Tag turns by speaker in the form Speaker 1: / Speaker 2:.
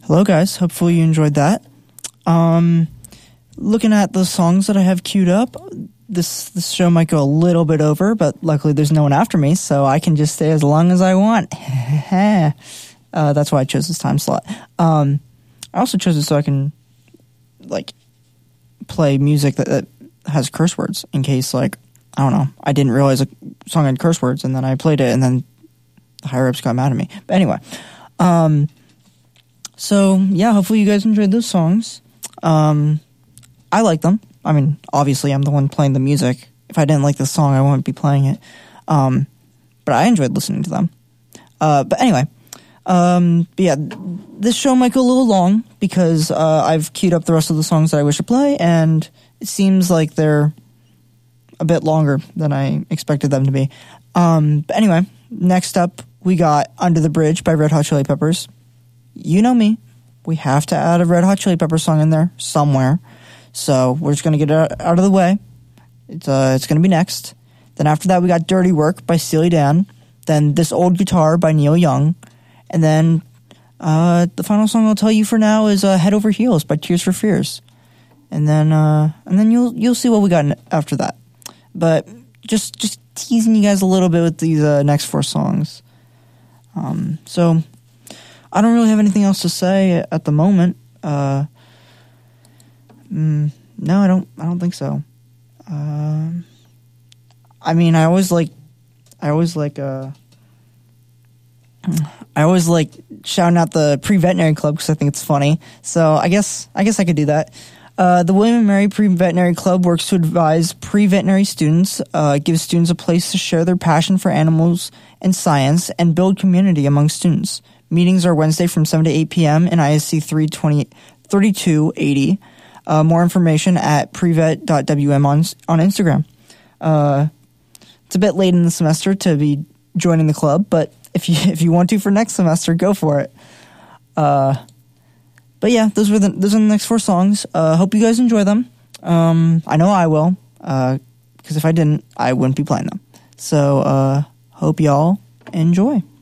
Speaker 1: Hello guys, hopefully you enjoyed that. Looking at the songs that I have queued up, this show might go a little bit over, but luckily there's no one after me, so I can just stay as long as I want. That's why I chose this time slot. I also chose it so I can, play music that has curse words in case, I don't know, I didn't realize a song had curse words, and then I played it, and then the higher-ups got mad at me. But anyway, so, yeah, hopefully you guys enjoyed those songs. I like them. I mean, obviously, I'm the one playing the music. If I didn't like the song, I wouldn't be playing it. But I enjoyed listening to them. But anyway, this show might go a little long because I've queued up the rest of the songs that I wish to play, and it seems like they're a bit longer than I expected them to be. But anyway, next up, we got Under the Bridge by Red Hot Chili Peppers. You know me. We have to add a Red Hot Chili Peppers song in there somewhere. So we're just going to get it out of the way. It's going to be next. Then after that, we got Dirty Work by Steely Dan. Then This Old Guitar by Neil Young. And then the final song I'll tell you for now is Head Over Heels by Tears for Fears. And then you'll see what we got after that. But just teasing you guys a little bit with these next four songs. So I don't really have anything else to say at the moment. No, I don't think so. I mean, I always like shouting out the pre-veterinary club because I think it's funny. So I guess I could do that. The William & Mary Pre-Veterinary Club works to advise pre-veterinary students, gives students a place to share their passion for animals and science, and build community among students. Meetings are Wednesday from 7 to 8 p.m. in ISC 3280. More information at prevet.wm on Instagram. It's a bit late in the semester to be joining the club, but if you want to for next semester, go for it. But yeah, those are the next four songs. Hope you guys enjoy them. I know I will, because if I didn't, I wouldn't be playing them. So hope y'all enjoy.